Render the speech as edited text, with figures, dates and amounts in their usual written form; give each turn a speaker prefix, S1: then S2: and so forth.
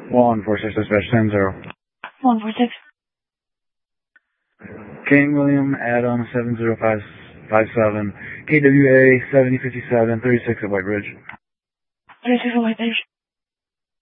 S1: 146 dispatch 10-0.
S2: 146.
S1: King William Adam 70557, KWA 7057, 36 at White Ridge.
S2: 36 at White Ridge.